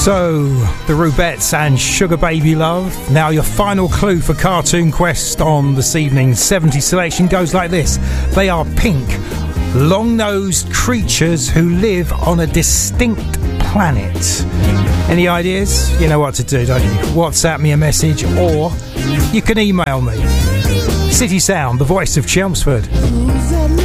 So, the Rubettes and Sugar Baby Love. Now your final clue for Cartoon Quest on this evening's 70s selection goes like this. They are pink, long-nosed creatures who live on a distinct planet. Any ideas? You know what to do, don't you? WhatsApp me a message or you can email me. City Sound, the voice of Chelmsford.